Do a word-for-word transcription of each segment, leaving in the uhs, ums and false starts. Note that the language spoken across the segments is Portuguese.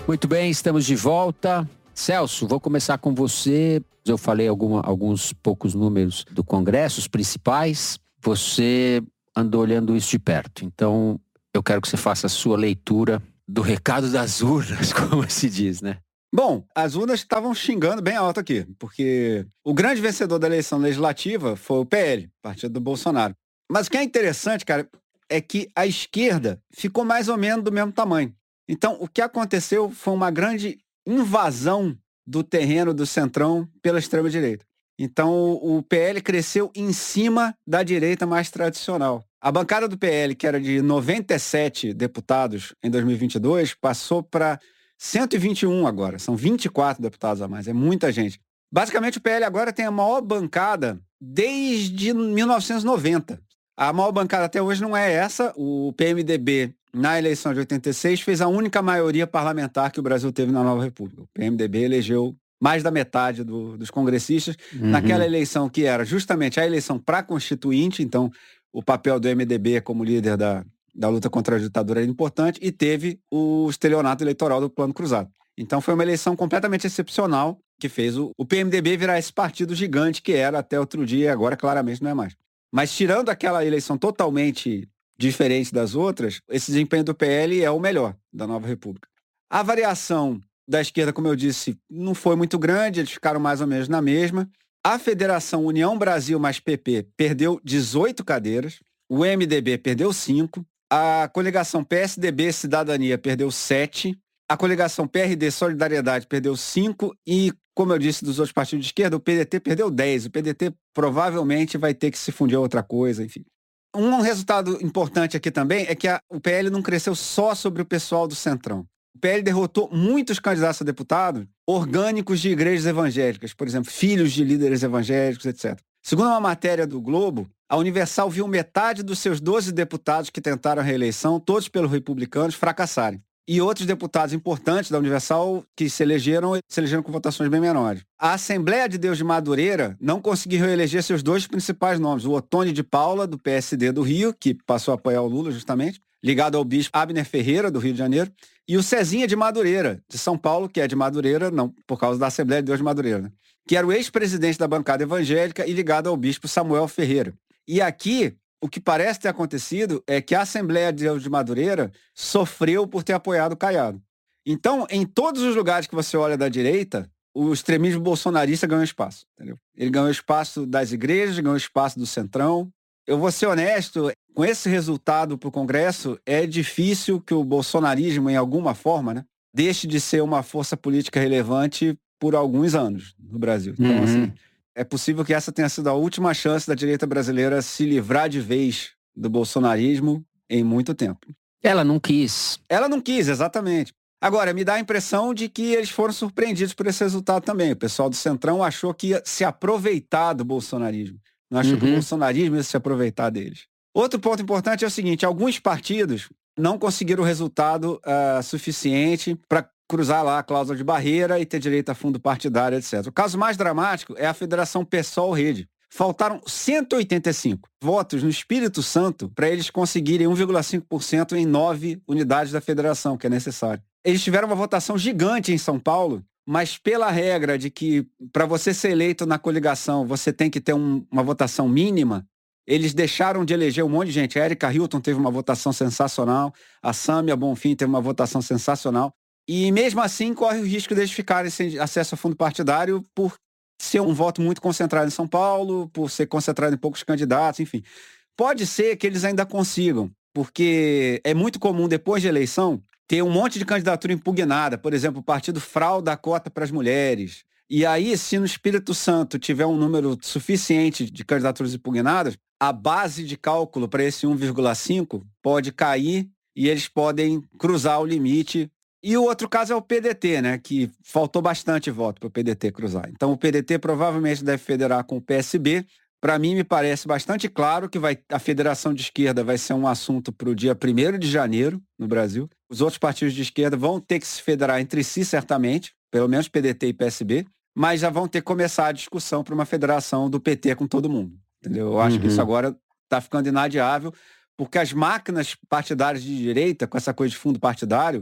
Muito bem, estamos de volta. Celso, vou começar com você. Eu falei alguma, alguns poucos números do Congresso, os principais. Você andou olhando isso de perto. Então, eu quero que você faça a sua leitura do recado das urnas, como se diz, né? Bom, as urnas estavam xingando bem alto aqui, porque o grande vencedor da eleição legislativa foi o P L, partido do Bolsonaro. Mas o que é interessante, cara, é que a esquerda ficou mais ou menos do mesmo tamanho. Então, o que aconteceu foi uma grande invasão do terreno do Centrão pela extrema-direita. Então, o P L cresceu em cima da direita mais tradicional. A bancada do P L, que era de noventa e sete deputados em dois mil e vinte e dois, passou para cento e vinte e um agora. São vinte e quatro deputados a mais. É muita gente. Basicamente, o P L agora tem a maior bancada desde mil novecentos e noventa. A maior bancada até hoje não é essa. O P M D B, na eleição de oitenta e seis, fez a única maioria parlamentar que o Brasil teve na Nova República. O P M D B elegeu mais da metade do, dos congressistas, uhum. naquela eleição que era justamente a eleição para constituinte. Então, o papel do M D B como líder da, da luta contra a ditadura era importante, e teve o estelionato eleitoral do Plano Cruzado. Então, foi uma eleição completamente excepcional que fez o, o P M D B virar esse partido gigante que era até outro dia, e agora claramente não é mais. Mas tirando aquela eleição totalmente diferente das outras, esse desempenho do P L é o melhor da Nova República. A variação da esquerda, como eu disse, não foi muito grande, eles ficaram mais ou menos na mesma. A Federação União Brasil mais P P perdeu dezoito cadeiras, o M D B perdeu cinco, a coligação P S D B Cidadania perdeu sete, a coligação P R D Solidariedade perdeu cinco e, como eu disse, dos outros partidos de esquerda, o P D T perdeu dez. O P D T provavelmente vai ter que se fundir a outra coisa, enfim. Um resultado importante aqui também é que a, o P L não cresceu só sobre o pessoal do Centrão. O P L derrotou muitos candidatos a deputado orgânicos de igrejas evangélicas, por exemplo, filhos de líderes evangélicos, etcétera. Segundo uma matéria do Globo, a Universal viu metade dos seus doze deputados que tentaram a reeleição, todos pelos republicanos, fracassarem. E outros deputados importantes da Universal que se elegeram, se elegeram com votações bem menores. A Assembleia de Deus de Madureira não conseguiu reeleger seus dois principais nomes, o Otônio de Paula, do P S D do Rio, que passou a apoiar o Lula justamente, ligado ao bispo Abner Ferreira, do Rio de Janeiro, e o Cezinha de Madureira, de São Paulo, que é de Madureira, não por causa da Assembleia de Deus de Madureira, né? Que era o ex-presidente da bancada evangélica e ligado ao bispo Samuel Ferreira. E aqui, o que parece ter acontecido é que a Assembleia de Deus de Madureira sofreu por ter apoiado o Caiado. Então, em todos os lugares que você olha da direita, o extremismo bolsonarista ganhou espaço, entendeu? Ele ganhou espaço das igrejas, ganhou espaço do Centrão. Eu vou ser honesto, com esse resultado para o Congresso, é difícil que o bolsonarismo, em alguma forma, né, deixe de ser uma força política relevante por alguns anos no Brasil. Então, uhum. assim, é possível que essa tenha sido a última chance da direita brasileira se livrar de vez do bolsonarismo em muito tempo. Ela não quis. Ela não quis, exatamente. Agora, me dá a impressão de que eles foram surpreendidos por esse resultado também. O pessoal do Centrão achou que ia se aproveitar do bolsonarismo. Não achou uhum. que o bolsonarismo ia se aproveitar deles. Outro ponto importante é o seguinte, alguns partidos não conseguiram o resultado uh, suficiente para cruzar lá a cláusula de barreira e ter direito a fundo partidário, etcétera. O caso mais dramático é a Federação PSOL-Rede. Faltaram cento e oitenta e cinco votos no Espírito Santo para eles conseguirem um vírgula cinco por cento em nove unidades da federação, que é necessário. Eles tiveram uma votação gigante em São Paulo, mas pela regra de que para você ser eleito na coligação você tem que ter um, uma votação mínima, eles deixaram de eleger um monte de gente. A Érica Hilton teve uma votação sensacional, a Sâmia Bonfim teve uma votação sensacional, e mesmo assim corre o risco deles ficarem sem acesso a fundo partidário por ser um voto muito concentrado em São Paulo, por ser concentrado em poucos candidatos, enfim. Pode ser que eles ainda consigam, porque é muito comum, depois de eleição, ter um monte de candidatura impugnada. Por exemplo, o partido frauda a cota para as mulheres. E aí, se no Espírito Santo tiver um número suficiente de candidaturas impugnadas, a base de cálculo para esse um vírgula cinco pode cair e eles podem cruzar o limite. E o outro caso é o P D T, né, que faltou bastante voto para o P D T cruzar. Então o P D T provavelmente deve federar com o P S B. Para mim, me parece bastante claro que vai, a federação de esquerda vai ser um assunto para o dia primeiro de janeiro no Brasil. Os outros partidos de esquerda vão ter que se federar entre si, certamente, pelo menos P D T e P S B, mas já vão ter que começar a discussão para uma federação do P T com todo mundo. Entendeu? Eu acho uhum. que isso agora está ficando inadiável, porque as máquinas partidárias de direita, com essa coisa de fundo partidário,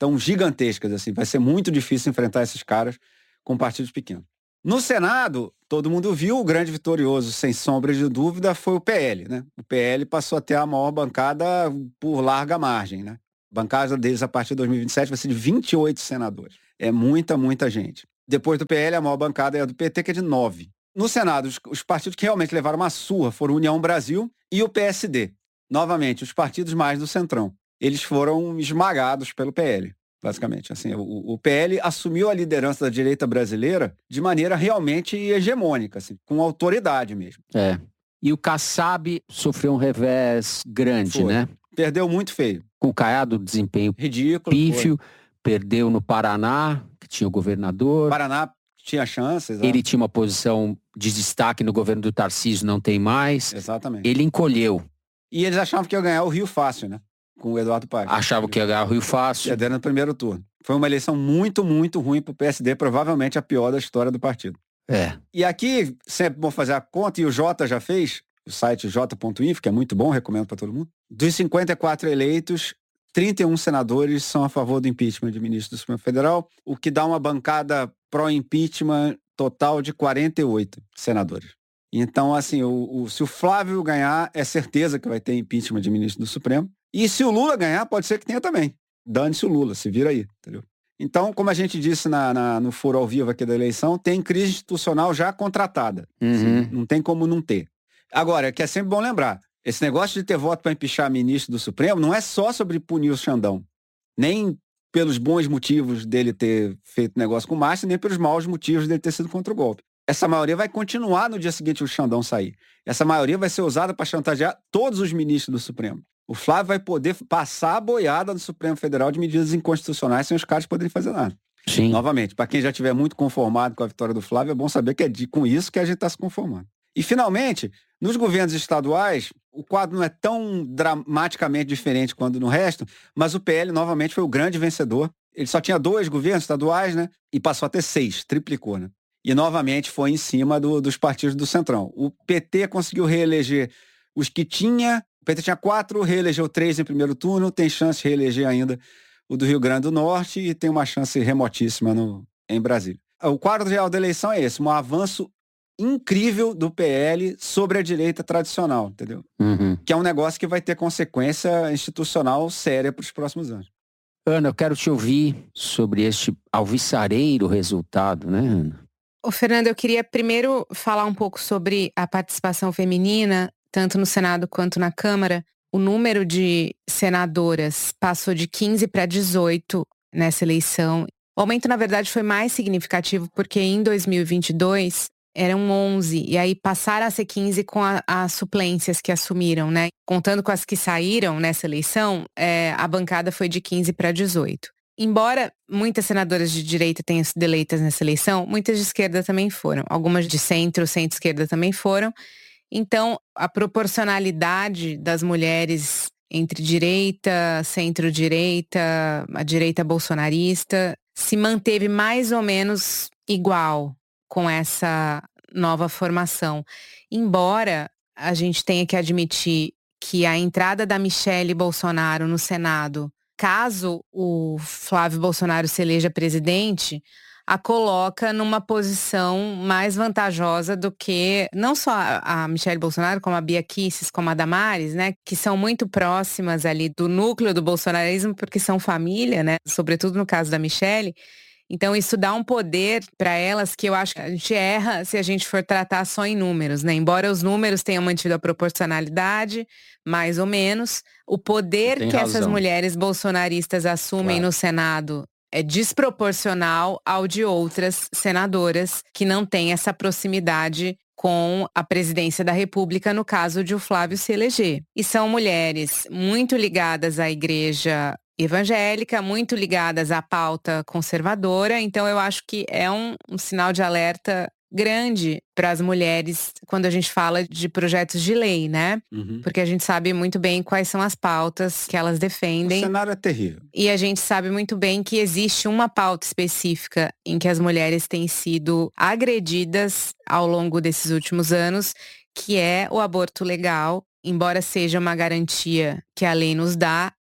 tão gigantescas, assim. Vai ser muito difícil enfrentar esses caras com partidos pequenos. No Senado, todo mundo viu, o grande vitorioso, sem sombra de dúvida, foi o P L, né? O P L passou a ter a maior bancada por larga margem, né? A bancada deles, a partir de dois mil e vinte e sete, vai ser de vinte e oito senadores. É muita, muita gente. Depois do P L, a maior bancada é a do P T, que é de nove. No Senado, os, os partidos que realmente levaram uma surra foram União Brasil e o P S D. Novamente, os partidos mais do Centrão. Eles foram esmagados pelo P L, basicamente. Assim, o, o P L assumiu a liderança da direita brasileira de maneira realmente hegemônica, assim, com autoridade mesmo. É. E o Kassab sofreu um revés grande, Foi. né? Perdeu muito feio. Com o Caiado, desempenho Ridículo. pífio. Foi. Perdeu no Paraná, que tinha o governador. Paraná tinha chances. Ele tinha uma posição de destaque no governo do Tarcísio, não tem mais. Exatamente. Ele encolheu. E eles achavam que ia ganhar o Rio fácil, né? Com o Eduardo Paes. Achavam que ia ganhar o Rio fácil. Ia no primeiro turno. Foi uma eleição muito, muito ruim pro P S D, provavelmente a pior da história do partido. É. E aqui, sempre bom fazer a conta, e o Jota já fez, o site j ponto info, que é muito bom, recomendo para todo mundo. Dos cinquenta e quatro eleitos, trinta e um senadores são a favor do impeachment de ministro do Supremo Federal, o que dá uma bancada pró-impeachment total de quarenta e oito senadores. Então, assim, o, o, se o Flávio ganhar, é certeza que vai ter impeachment de ministro do Supremo. E se o Lula ganhar, pode ser que tenha também. Dane-se o Lula, se vira aí, entendeu? Então, como a gente disse na, na, no foro ao vivo aqui da eleição, tem crise institucional já contratada. Uhum. Assim, não tem como não ter. Agora, que é sempre bom lembrar, esse negócio de ter voto para empichar ministro do Supremo não é só sobre punir o Xandão. Nem pelos bons motivos dele ter feito negócio com o Márcio, nem pelos maus motivos dele ter sido contra o golpe. Essa maioria vai continuar no dia seguinte o Xandão sair. Essa maioria vai ser usada para chantagear todos os ministros do Supremo. O Flávio vai poder passar a boiada no Supremo Federal de medidas inconstitucionais sem os caras poderem fazer nada. Sim. Novamente, para quem já estiver muito conformado com a vitória do Flávio, é bom saber que é de, com isso que a gente está se conformando. E, finalmente, nos governos estaduais, o quadro não é tão dramaticamente diferente quanto no resto, mas o P L, novamente, foi o grande vencedor. Ele só tinha dois governos estaduais, né? E passou a ter seis, triplicou, né? E, novamente, foi em cima do, dos partidos do Centrão. O P T conseguiu reeleger os que tinha. O P T tinha quatro, reelegeu três em primeiro turno, tem chance de reeleger ainda o do Rio Grande do Norte e tem uma chance remotíssima no, em Brasília. O quadro real da eleição é esse, um avanço incrível do P L sobre a direita tradicional, entendeu? Uhum. Que é um negócio que vai ter consequência institucional séria para os próximos anos. Ana, eu quero te ouvir sobre este alvissareiro resultado, né, Ana? Ô, Fernando, eu queria primeiro falar um pouco sobre a participação feminina, tanto no Senado quanto na Câmara. O número de senadoras passou de quinze para dezoito nessa eleição. O aumento, na verdade, foi mais significativo porque em dois mil e vinte e dois eram onze, e aí passaram a ser quinze com a, as suplências que assumiram, né? Contando com as que saíram nessa eleição, é, a bancada foi de quinze para dezoito. Embora muitas senadoras de direita tenham sido eleitas nessa eleição, muitas de esquerda também foram. Algumas de centro, centro-esquerda também foram. Então, a proporcionalidade das mulheres entre direita, centro-direita, a direita bolsonarista, se manteve mais ou menos igual com essa nova formação. Embora a gente tenha que admitir que a entrada da Michelle Bolsonaro no Senado, caso o Flávio Bolsonaro se eleja presidente, a coloca numa posição mais vantajosa do que não só a Michelle Bolsonaro, como a Bia Kicis, como a Damares, né, que são muito próximas ali do núcleo do bolsonarismo, porque são família, né, sobretudo no caso da Michelle. Então isso dá um poder para elas que eu acho que a gente erra se a gente for tratar só em números, né? Embora os números tenham mantido a proporcionalidade, mais ou menos, o poder Tem que razão. essas mulheres bolsonaristas assumem Claro. no Senado é desproporcional ao de outras senadoras que não têm essa proximidade com a presidência da República, no caso de o Flávio se eleger. E são mulheres muito ligadas à igreja evangélica, muito ligadas à pauta conservadora, então eu acho que é um, um sinal de alerta grande para as mulheres quando a gente fala de projetos de lei, né? Uhum. Porque a gente sabe muito bem quais são as pautas que elas O defendem. cenário é terrível. E a gente sabe muito bem que existe uma pauta específica em que as mulheres têm sido agredidas ao longo desses últimos anos, que é o aborto legal. Embora seja uma garantia que a lei nos dá,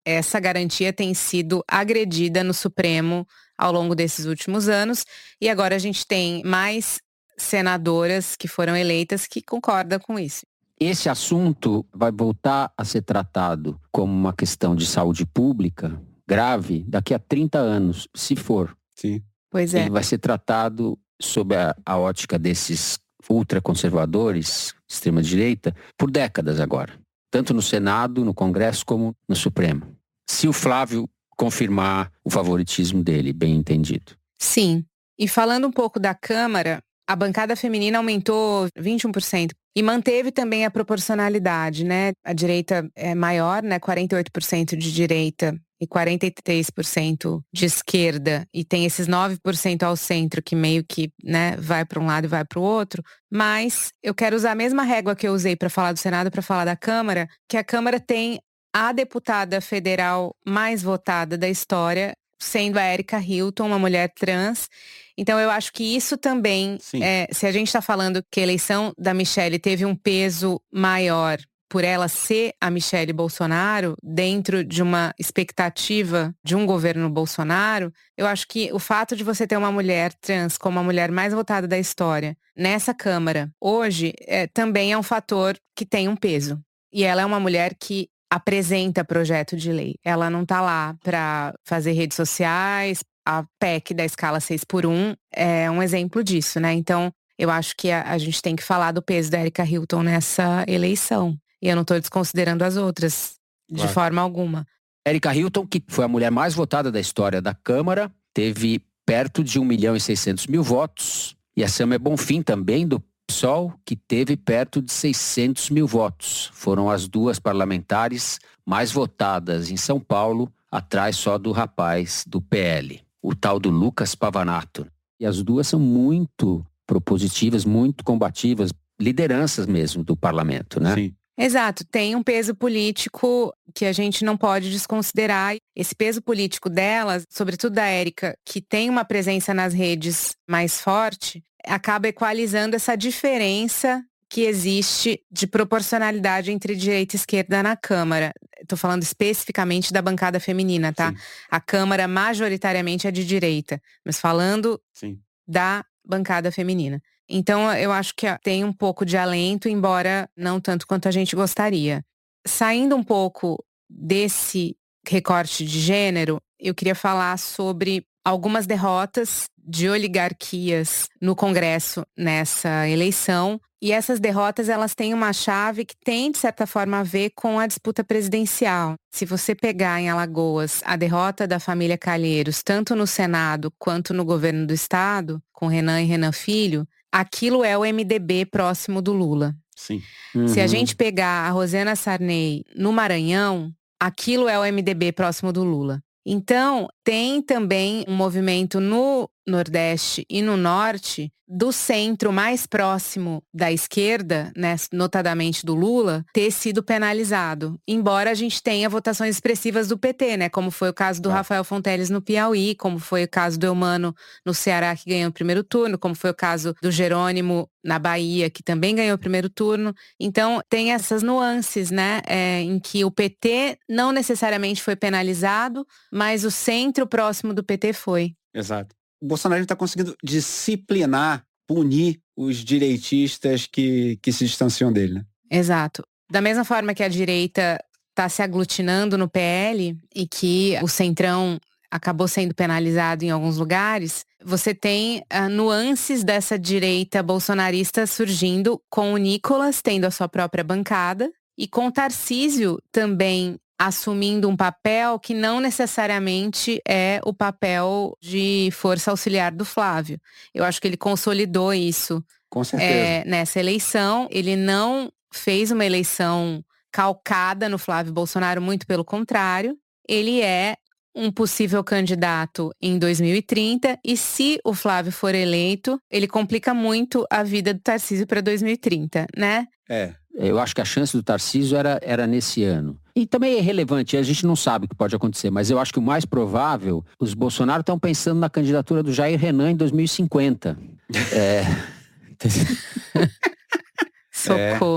essa garantia tem sido agredida no Supremo ao longo desses últimos anos. E agora a gente tem mais senadoras que foram eleitas que concordam com isso. Esse assunto vai voltar a ser tratado como uma questão de saúde pública grave daqui a trinta anos, se for. Sim. Pois é. Ele vai ser tratado sob a, a ótica desses ultraconservadores, extrema-direita, por décadas agora. Tanto no Senado, no Congresso, como no Supremo. Se o Flávio confirmar o favoritismo dele, bem entendido. Sim. E falando um pouco da Câmara, a bancada feminina aumentou vinte e um por cento e manteve também a proporcionalidade, né? A direita é maior, né? quarenta e oito por cento de direita e quarenta e três por cento de esquerda, e tem esses nove por cento ao centro que meio que, né, vai para um lado e vai para o outro. Mas eu quero usar a mesma régua que eu usei para falar do Senado para falar da Câmara, que a Câmara tem a deputada federal mais votada da história, sendo a Erika Hilton, uma mulher trans. Então eu acho que isso também, é, se a gente está falando que a eleição da Michelle teve um peso maior por ela ser a Michelle Bolsonaro, dentro de uma expectativa de um governo Bolsonaro, eu acho que o fato de você ter uma mulher trans como a mulher mais votada da história nessa Câmara hoje é, também é um fator que tem um peso. E ela é uma mulher que apresenta projeto de lei. Ela não está lá para fazer redes sociais. A P E C da escala seis por um é um exemplo disso, né? Então, eu acho que a, a gente tem que falar do peso da Erika Hilton nessa eleição. E eu não estou desconsiderando as outras, de Claro. forma alguma. Erika Hilton, que foi a mulher mais votada da história da Câmara, teve perto de um milhão e seiscentos mil votos. E a Sâmia Bonfim, também do P SOL, que teve perto de seiscentos mil votos. Foram as duas parlamentares mais votadas em São Paulo, atrás só do rapaz do P L, o tal do Lucas Pavanato. E as duas são muito propositivas, muito combativas, lideranças mesmo do parlamento, né? Sim. Exato, tem um peso político que a gente não pode desconsiderar. Esse peso político delas, sobretudo da Erika, que tem uma presença nas redes mais forte, acaba equalizando essa diferença que existe de proporcionalidade entre direita e esquerda na Câmara. Estou falando especificamente da bancada feminina, tá? Sim. A Câmara majoritariamente é de direita, mas falando Sim. da bancada feminina. Então, eu acho que tem um pouco de alento, embora não tanto quanto a gente gostaria. Saindo um pouco desse recorte de gênero, eu queria falar sobre algumas derrotas de oligarquias no Congresso nessa eleição. E essas derrotas, elas têm uma chave que tem, de certa forma, a ver com a disputa presidencial. Se você pegar em Alagoas a derrota da família Calheiros, tanto no Senado quanto no governo do Estado, com Renan e Renan Filho, aquilo é o M D B próximo do Lula. Sim. Uhum. Se a gente pegar a Rosiana Sarney no Maranhão, aquilo é o M D B próximo do Lula. Então, tem também um movimento no Nordeste e no Norte do centro mais próximo da esquerda, né, notadamente do Lula, ter sido penalizado. Embora a gente tenha votações expressivas do P T, né, como foi o caso do Ah. Rafael Fonteles no Piauí, como foi o caso do Eumano no Ceará, que ganhou o primeiro turno, como foi o caso do Jerônimo na Bahia, que também ganhou o primeiro turno. Então, tem essas nuances, né, é, em que o P T não necessariamente foi penalizado, mas o centro próximo do P T foi. Exato. O Bolsonaro está conseguindo disciplinar, punir os direitistas que, que se distanciam dele, né? Exato. Da mesma forma que a direita está se aglutinando no P L e que o Centrão acabou sendo penalizado em alguns lugares, você tem uh, nuances dessa direita bolsonarista surgindo, com o Nicolas tendo a sua própria bancada e com o Tarcísio também assumindo um papel que não necessariamente é o papel de força auxiliar do Flávio. Eu acho que ele consolidou isso Com certeza. é, nessa eleição. Ele não fez uma eleição calcada no Flávio Bolsonaro, muito pelo contrário. Ele é um possível candidato em dois mil e trinta e se o Flávio for eleito, ele complica muito a vida do Tarcísio para dois mil e trinta, né? É. Eu acho que a chance do Tarcísio era, era nesse ano. E também é relevante, a gente não sabe o que pode acontecer, mas eu acho que o mais provável, os Bolsonaro estão pensando na candidatura do Jair Renan em dois mil e cinquenta. É... Socorro. É,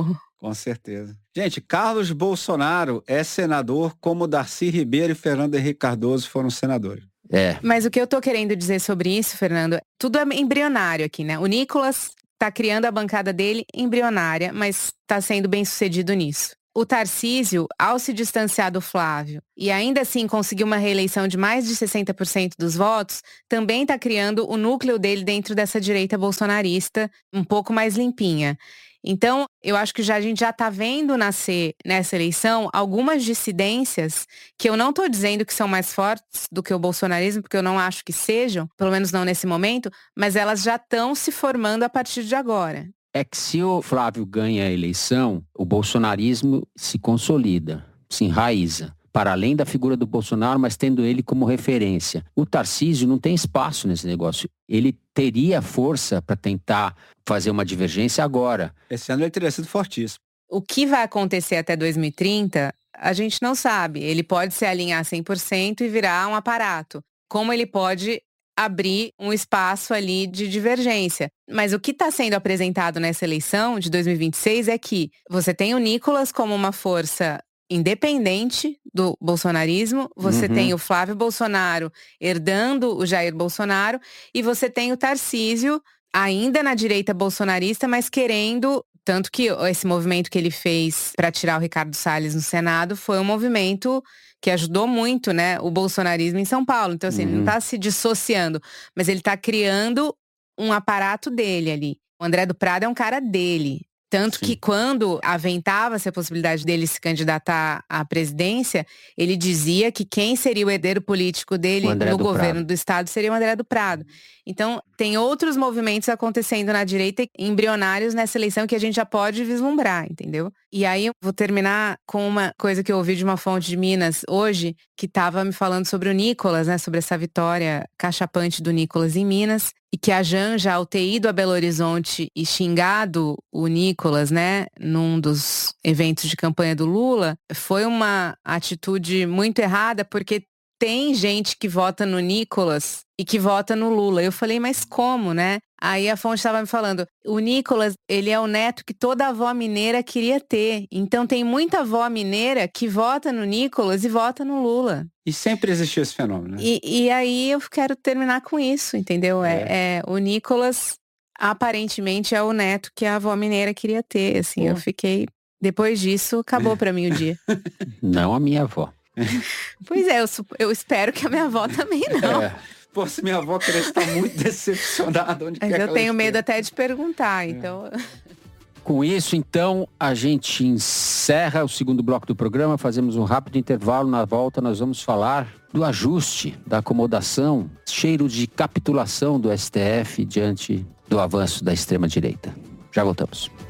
Com certeza. Gente, Carlos Bolsonaro é senador como Darcy Ribeiro e Fernando Henrique Cardoso foram senadores. É. Mas o que eu tô querendo dizer sobre isso, Fernando, tudo é embrionário aqui, né? O Nicolas tá criando a bancada dele embrionária, mas tá sendo bem sucedido nisso. O Tarcísio, ao se distanciar do Flávio e ainda assim conseguir uma reeleição de mais de sessenta por cento dos votos, também está criando o núcleo dele dentro dessa direita bolsonarista um pouco mais limpinha. Então, eu acho que já, a gente já está vendo nascer nessa eleição algumas dissidências que eu não estou dizendo que são mais fortes do que o bolsonarismo, porque eu não acho que sejam, pelo menos não nesse momento, mas elas já estão se formando a partir de agora. É que se o Flávio ganha a eleição, o bolsonarismo se consolida, se enraiza, para além da figura do Bolsonaro, mas tendo ele como referência. O Tarcísio não tem espaço nesse negócio. Ele teria força para tentar fazer uma divergência agora. Esse ano ele teria sido fortíssimo. O que vai acontecer até dois mil e trinta, a gente não sabe. Ele pode se alinhar cem por cento e virar um aparato. Como ele pode abrir um espaço ali de divergência. Mas o que está sendo apresentado nessa eleição de dois mil e vinte e seis é que você tem o Nicolas como uma força independente do bolsonarismo, você Uhum. tem o Flávio Bolsonaro herdando o Jair Bolsonaro e você tem o Tarcísio ainda na direita bolsonarista, mas querendo, tanto que esse movimento que ele fez para tirar o Ricardo Salles no Senado foi um movimento que ajudou muito, né, o bolsonarismo em São Paulo. Então, assim, Uhum. ele não está se dissociando, mas ele está criando um aparato dele ali. O André do Prado é um cara dele. Tanto Sim. que quando aventava-se a possibilidade dele se candidatar à presidência, ele dizia que quem seria o herdeiro político dele no do governo Prado. do estado seria o André do Prado. Então, tem outros movimentos acontecendo na direita, embrionários nessa eleição que a gente já pode vislumbrar, entendeu? E aí eu vou terminar com uma coisa que eu ouvi de uma fonte de Minas hoje, que estava me falando sobre o Nicolas, né? Sobre essa vitória cachapante do Nicolas em Minas. E que a Janja, ao ter ido a Belo Horizonte e xingado o Nicolas, né, num dos eventos de campanha do Lula, foi uma atitude muito errada, porque tem gente que vota no Nicolas e que vota no Lula. Eu falei, mas como, né? Aí a fonte estava me falando, o Nicolas, ele é o neto que toda avó mineira queria ter. Então tem muita avó mineira que vota no Nicolas e vota no Lula. E sempre existiu esse fenômeno, né? E, e aí eu quero terminar com isso, entendeu? É, É. é, o Nicolas, aparentemente, é o neto que a avó mineira queria ter, assim. Pô. Eu fiquei... Depois disso, acabou pra mim o dia. Não a minha avó. Pois é, eu, su- eu espero que a minha avó também não. É. Pô, se minha avó querer estar muito decepcionada, onde Mas quer que eu ela tenho medo esteja. até de perguntar, então... Com isso, então, a gente encerra o segundo bloco do programa, fazemos um rápido intervalo. Na volta, nós vamos falar do ajuste, da acomodação, cheiro de capitulação do S T F diante do avanço da extrema-direita. Já voltamos.